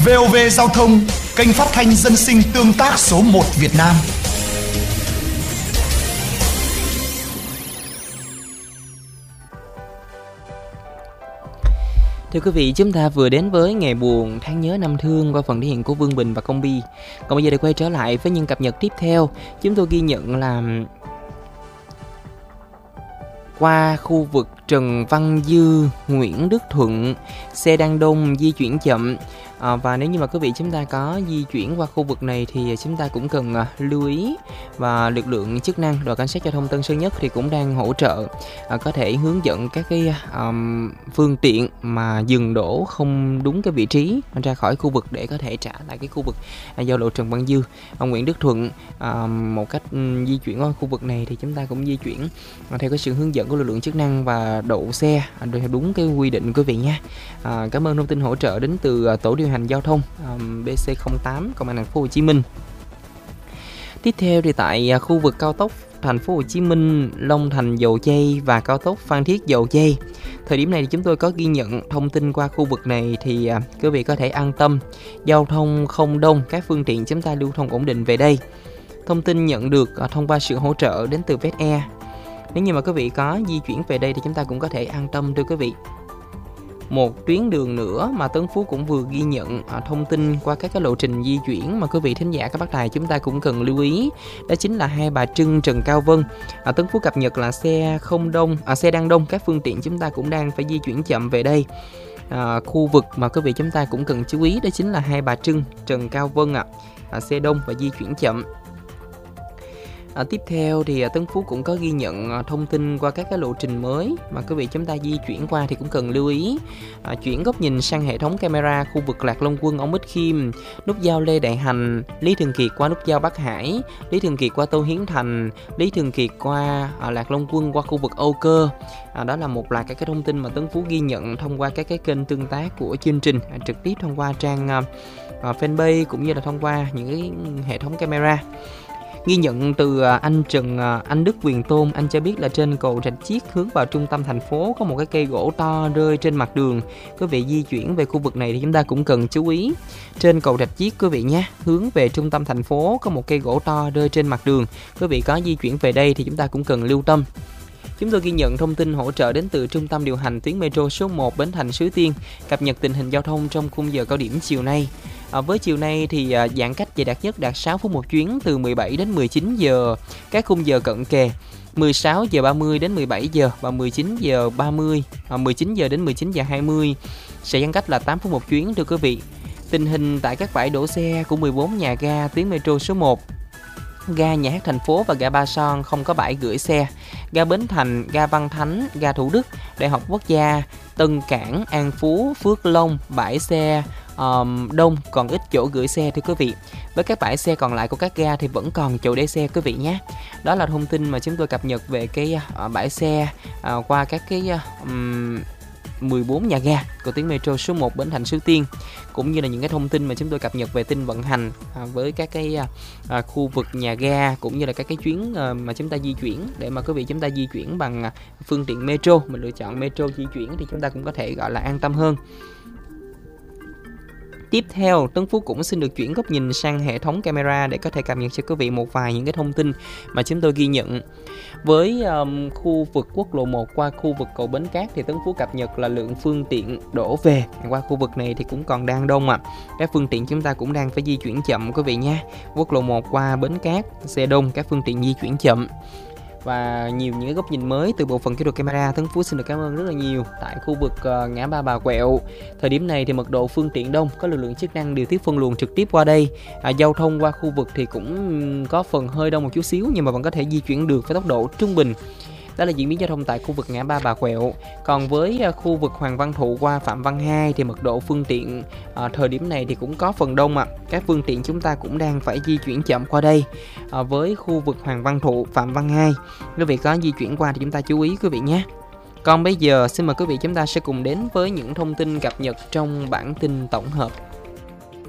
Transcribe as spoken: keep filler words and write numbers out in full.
vê o vê Giao thông, kênh phát thanh dân sinh tương tác số một Việt Nam. Thưa quý vị, chúng ta vừa đến với Ngày buồn tháng nhớ năm thương qua phần thể hiện của Vương Bình và Công Bi. Còn bây giờ để quay trở lại với những cập nhật tiếp theo, chúng tôi ghi nhận là qua khu vực Trần Văn Dư, Nguyễn Đức Thuận, xe đang đông, di chuyển chậm. À, và nếu như mà quý vị chúng ta có di chuyển qua khu vực này thì chúng ta cũng cần uh, lưu ý, và lực lượng chức năng đội cảnh sát giao thông Tân Sơn Nhất thì cũng đang hỗ trợ uh, có thể hướng dẫn các cái um, phương tiện mà dừng đỗ không đúng cái vị trí ra khỏi khu vực để có thể trả lại cái khu vực uh, giao lộ Trần Văn Dư, uh, Nguyễn Đức Thuận. Uh, một cách um, di chuyển qua khu vực này thì chúng ta cũng di chuyển uh, theo cái sự hướng dẫn của lực lượng chức năng và đậu xe uh, theo đúng cái quy định quý vị nha. Uh, cảm ơn thông tin hỗ trợ đến từ uh, tổ điều hành giao thông um, bê xê không tám Công an thành phố Hồ Chí Minh. Tiếp theo thì tại uh, khu vực cao tốc thành phố Hồ Chí Minh, Long Thành Dầu Giây và cao tốc Phan Thiết Dầu Giây, thời điểm này thì chúng tôi có ghi nhận thông tin qua khu vực này thì uh, quý vị có thể an tâm, giao thông không đông, các phương tiện chúng ta lưu thông ổn định về đây. Thông tin nhận được uh, thông qua sự hỗ trợ đến từ Vét Air. Nếu như mà quý vị có di chuyển về đây thì chúng ta cũng có thể an tâm thưa quý vị. Một tuyến đường nữa mà Tấn Phú cũng vừa ghi nhận à, thông tin qua các cái lộ trình di chuyển mà quý vị thính giả các bác tài chúng ta cũng cần lưu ý, đó chính là Hai Bà Trưng, Trần Cao Vân. à, Tấn Phú cập nhật là xe không đông, à, xe đang đông, các phương tiện chúng ta cũng đang phải di chuyển chậm về đây. À, khu vực mà quý vị chúng ta cũng cần chú ý đó chính là Hai Bà Trưng, Trần Cao Vân ạ. À. À, xe đông và di chuyển chậm. À, tiếp theo thì à, Tấn Phú cũng có ghi nhận à, thông tin qua các cái lộ trình mới mà quý vị chúng ta di chuyển qua thì cũng cần lưu ý. À, chuyển góc nhìn sang hệ thống camera khu vực Lạc Long Quân, Ông Bích Khiêm, nút giao Lê Đại Hành, Lý Thường Kiệt qua nút giao Bắc Hải, Lý Thường Kiệt qua Tô Hiến Thành, Lý Thường Kiệt qua à, Lạc Long Quân qua khu vực Âu Cơ. À, đó là một loạt các cái thông tin mà Tấn Phú ghi nhận thông qua các cái kênh tương tác của chương trình, à, trực tiếp thông qua trang à, à, fanpage cũng như là thông qua những cái hệ thống camera. Ghi nhận từ anh Trần Anh Đức Quyền Tôn, anh cho biết là trên cầu Rạch Chiếc hướng vào trung tâm thành phố có một cái cây gỗ to rơi trên mặt đường. Quý vị di chuyển về khu vực này thì chúng ta cũng cần chú ý. Trên cầu Rạch Chiếc quý vị nhé, hướng về trung tâm thành phố có một cây gỗ to rơi trên mặt đường. Quý vị có di chuyển về đây thì chúng ta cũng cần lưu tâm. Chúng tôi ghi nhận thông tin hỗ trợ đến từ Trung tâm điều hành tuyến metro số một Bến Thành Suối Tiên, cập nhật tình hình giao thông trong khung giờ cao điểm chiều nay. À, với chiều nay thì à, giãn cách dày đặc nhất đạt sáu phút một chuyến từ mười bảy đến mười chín giờ, các khung giờ cận kề mười sáu giờ ba mươi đến mười bảy giờ và mười chín giờ ba mươi, à, mười chín giờ đến mười chín giờ hai mươi sẽ giãn cách là tám phút một chuyến thưa quý vị. Tình hình tại các bãi đổ xe của mười bốn nhà ga tuyến metro số một: ga Nhà hát thành phố và ga Ba Son không có bãi gửi xe, ga Bến Thành, ga Văn Thánh, ga Thủ Đức, Đại học Quốc gia, Tân Cảng, An Phú, Phước Long, bãi xe um, đông còn ít chỗ gửi xe thưa quý vị. Với các bãi xe còn lại của các ga thì vẫn còn chỗ để xe quý vị nhé. Đó là thông tin mà chúng tôi cập nhật về cái uh, bãi xe uh, qua các cái uh, um, mười bốn nhà ga của tuyến metro số một Bến Thành Suối Tiên, cũng như là những cái thông tin mà chúng tôi cập nhật về tin vận hành à, với các cái à, khu vực nhà ga cũng như là các cái chuyến à, mà chúng ta di chuyển, để mà quý vị chúng ta di chuyển bằng à, phương tiện metro, mình lựa chọn metro di chuyển thì chúng ta cũng có thể gọi là an tâm hơn. Tiếp theo, Tấn Phú cũng xin được chuyển góc nhìn sang hệ thống camera để có thể cập nhật cho quý vị một vài những cái thông tin mà chúng tôi ghi nhận. Với um, khu vực quốc lộ một qua khu vực cầu Bến Cát thì Tấn Phú cập nhật là lượng phương tiện đổ về qua khu vực này thì cũng còn đang đông ạ. À. Các phương tiện chúng ta cũng đang phải di chuyển chậm quý vị nha. Quốc lộ một qua Bến Cát, xe đông, các phương tiện di chuyển chậm. Và nhiều những góc nhìn mới từ bộ phận kỹ thuật camera, Tấn Phú xin được cảm ơn rất là nhiều. Tại khu vực uh, ngã ba Bà Quẹo, thời điểm này thì mật độ phương tiện đông, có lực lượng chức năng điều tiết phân luồng trực tiếp qua đây. À, giao thông qua khu vực thì cũng có phần hơi đông một chút xíu nhưng mà vẫn có thể di chuyển được với tốc độ trung bình. Đó là diễn biến giao thông tại khu vực ngã ba Bà Quẹo. Còn với uh, khu vực Hoàng Văn Thụ qua Phạm Văn Hai thì mật độ phương tiện uh, thời điểm này thì cũng có phần đông ạ. À. Các phương tiện chúng ta cũng đang phải di chuyển chậm qua đây. Uh, với khu vực Hoàng Văn Thụ, Phạm Văn Hai, quý vị có di chuyển qua thì chúng ta chú ý quý vị nhé. Còn bây giờ xin mời quý vị chúng ta sẽ cùng đến với những thông tin cập nhật trong bản tin tổng hợp.